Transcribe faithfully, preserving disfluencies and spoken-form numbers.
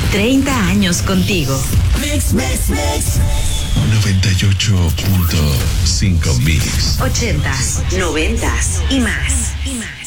treinta años contigo. Mix, mix, mix. noventa y ocho punto cinco Mix. ochentas, noventas y más. Y más.